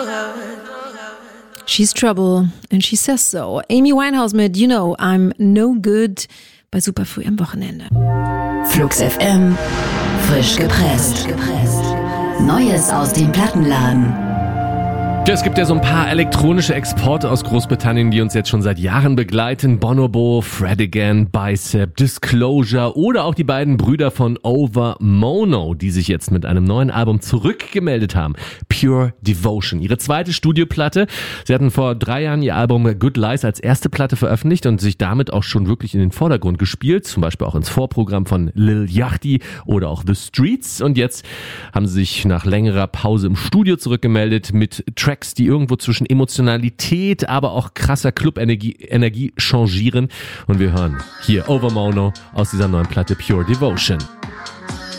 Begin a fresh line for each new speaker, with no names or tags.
She's trouble and she says so. Amy Winehouse mit You Know I'm No Good bei Superfrüh am Wochenende.
Flux FM, frisch gepresst. Neues aus dem Plattenladen.
Es gibt ja so ein paar elektronische Exporte aus Großbritannien, die uns jetzt schon seit Jahren begleiten. Bonobo, Fred Again, Bicep, Disclosure oder auch die beiden Brüder von Over Mono, die sich jetzt mit einem neuen Album zurückgemeldet haben. Pure Devotion, ihre zweite Studioplatte. Sie hatten vor 3 Jahren ihr Album Good Lies als erste Platte veröffentlicht und sich damit auch schon wirklich in den Vordergrund gespielt. Zum Beispiel auch ins Vorprogramm von Lil Yachty oder auch The Streets. Und jetzt haben sie sich nach längerer Pause im Studio zurückgemeldet mit Tracks, die irgendwo zwischen Emotionalität, aber auch krasser Club-Energie changieren. Und wir hören hier Over Mono aus dieser neuen Platte Pure Devotion.